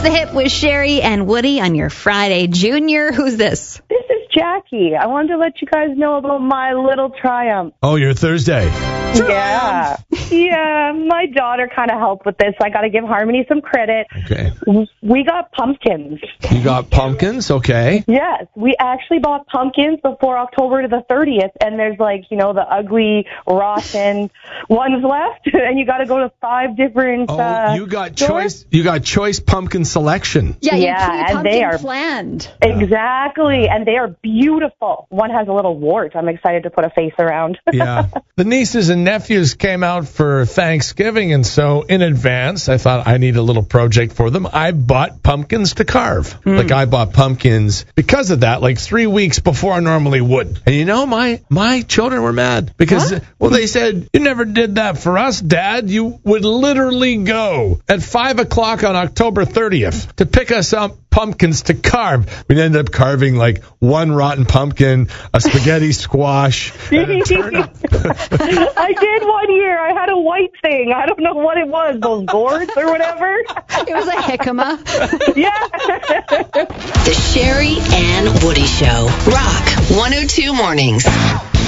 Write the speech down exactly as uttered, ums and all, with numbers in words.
the Hip with Sherry and Woody on your Friday. Junior, who's this? This is Jackie. I wanted to let you guys know about my little triumph. Oh, your Thursday. Yeah. Yeah, my daughter kind of helped with this. I got to give Harmony some credit. Okay. We got pumpkins. You got pumpkins? Okay. Yes, we actually bought pumpkins before October to the thirtieth, and there's like, you know, the ugly, rotten ones left, and you got to go to five different Oh, uh, you got stores. choice. You got choice pumpkin selection. Yeah, you Yeah, and pre-pumpkin they are- planned. Exactly, and they are beautiful. One has a little wart. I'm excited to put a face around. Yeah. The nieces and nephews came out for Thanksgiving, and so in advance, I thought I need a little project for them. I bought pumpkins to carve. Mm. Like, I bought pumpkins because of that, like three weeks before I normally would. And you know, my my children were mad because, What? well, they said, you never did that for us, Dad. You would literally go at five o'clock on October thirtieth to pick us up pumpkins to carve. We ended up carving like one rotten pumpkin, a spaghetti squash, and a turnip. I did one year. I had a white thing. I don't know what it was, those gourds or whatever. It was a jicama. Yeah. The Sherry and Woody Show. Rock one oh two Mornings.